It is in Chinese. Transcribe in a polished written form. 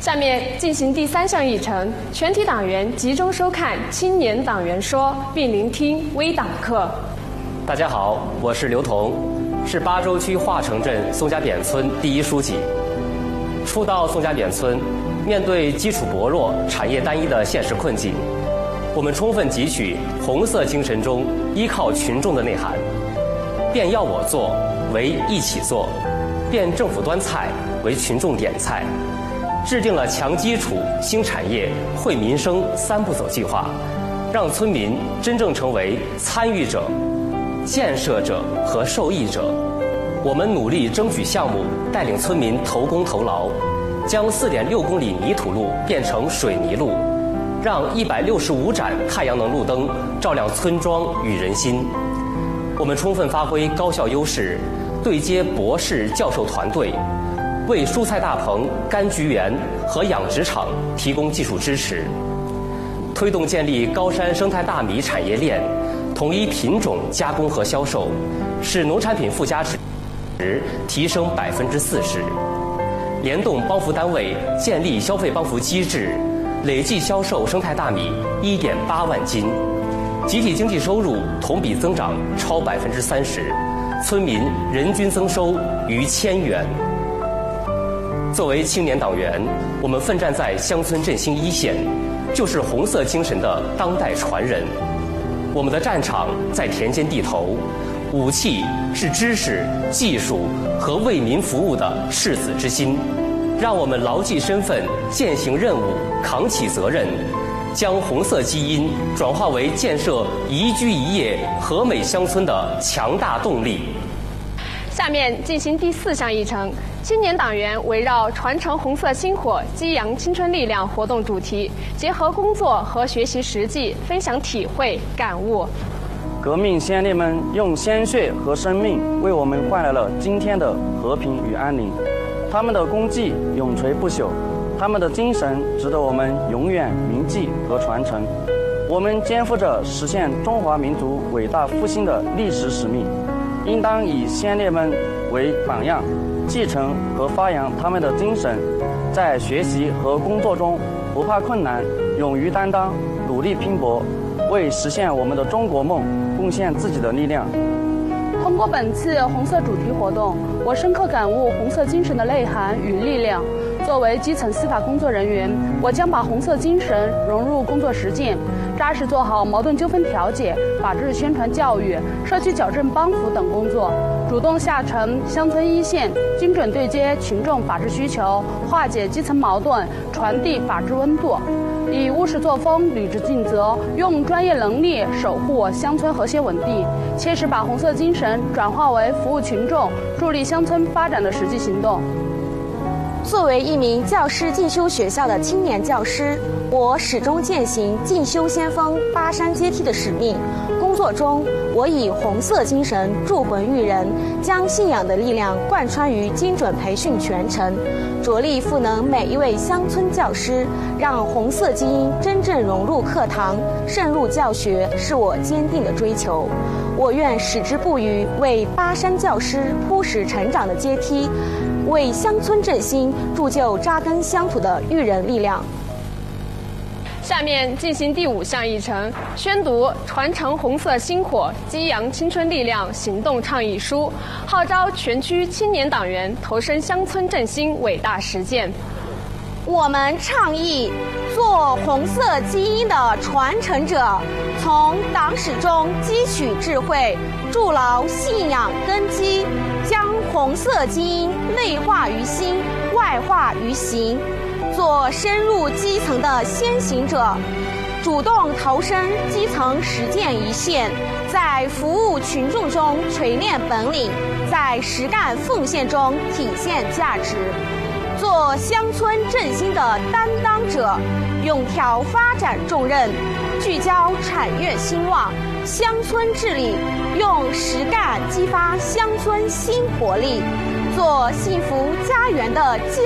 下面进行第3项议程，全体党员集中收看《青年党员说》，并聆听微党课。 大家好，我是刘彤，是巴州区化城镇宋家扁村第1书记。初到宋家扁村，面对基础薄弱、产业单一的现实困境，我们充分汲取红色精神中依靠群众的内涵，变要我做为一起做，变政府端菜为群众点菜，制定了强基础、兴产业、惠民生3步走计划，让村民真正成为参与者、建设者和受益者。我们努力争取项目，带领村民投工投劳，将4.6公里泥土路变成水泥路，让165盏太阳能路灯照亮村庄与人心。我们充分发挥高校优势，对接博士教授团队，为蔬菜大棚、柑橘园和养殖场提供技术支持，推动建立高山生态大米产业链，统一品种加工和销售，使农产品附加值提升40%，联动帮扶单位建立消费帮扶机制，累计销售生态大米1.8万斤，集体经济收入同比增长超30%，村民人均增收逾1000元。作为青年党员，我们奋战在乡村振兴一线，就是红色精神的当代传人。我们的战场在田间地头，武器是知识、技术和为民服务的赤子之心。让我们牢记身份，践行任务，扛起责任，将红色基因转化为建设宜居宜业和美乡村的强大动力。 下面进行第4项议程，青年党员围绕传承红色薪火、激扬青春力量活动主题，结合工作和学习实际，分享体会感悟。 革命先烈们用鲜血和生命为我们换来了今天的和平与安宁，他们的功绩永垂不朽，他们的精神值得我们永远铭记和传承。我们肩负着实现中华民族伟大复兴的历史使命，应当以先烈们为榜样，继承和发扬他们的精神，在学习和工作中不怕困难，勇于担当，努力拼搏，为实现我们的中国梦贡献自己的力量。 通过本次红色主题活动，我深刻感悟红色精神的内涵与力量。作为基层司法工作人员，我将把红色精神融入工作实践，扎实做好矛盾纠纷调解、法治宣传教育、社区矫正帮扶等工作，主动下沉乡村一线，精准对接群众法治需求，化解基层矛盾，传递法治温度。以务实作风履职尽责，用专业能力守护乡村和谐稳定，切实把红色精神转化为服务群众、助力乡村发展的实际行动。 作为一名教师进修学校的青年教师，我始终践行进修先锋、巴山阶梯的使命。工作中，我以红色精神铸魂育人，将信仰的力量贯穿于精准培训全程，着力赋能每一位乡村教师，让红色基因真正融入课堂、渗入教学，是我坚定的追求。我愿矢志不渝，为巴山教师铺实成长的阶梯，为乡村振兴铸就扎根乡土的育人力量。 下面进行第5项议程，宣读传承红色薪火、激扬青春力量行动倡议书，号召全区青年党员投身乡村振兴伟大实践。 我们倡议做红色基因的传承者，从党史中汲取智慧，筑牢信仰根基，将红色基因内化于心，外化于行，做深入基层的先行者，主动投身基层实践一线，在服务群众中锤炼本领，在实干奉献中体现价值，做乡村振兴的担当者，勇挑发展重任，聚焦产业兴旺、乡村治理，用实干激发乡村新活力，做幸福家园的